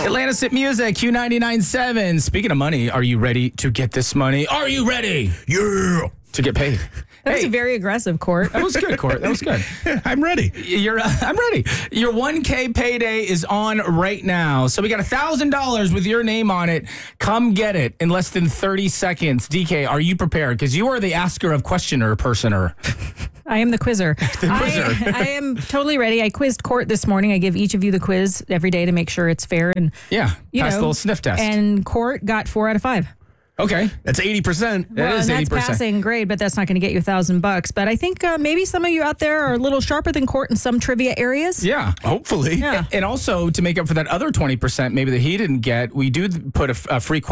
Atlantis at Music, Q99.7. Speaking of money, are you ready to get this money? Are you ready? Yeah. To get paid. That was very aggressive, Court. That was good, Court. That was good. I'm ready. I'm ready. Your 1K payday is on right now. So we got $1,000 with your name on it. Come get it in less than 30 seconds. DK, are you prepared? Because you are the asker of questioner personer. I am the quizzer. The quizzer. I am totally ready. I quizzed Court this morning. I give each of you the quiz every day to make sure it's fair. And Yeah, pass the little sniff test. And Court got 4 out of 5. Okay. That's 80%. That is 80%. That's passing grade, but that's not going to get you $1,000. But I think maybe some of you out there are a little sharper than Court in some trivia areas. Yeah. Hopefully. Yeah. And also, to make up for that other 20% maybe that he didn't get, we do put a free question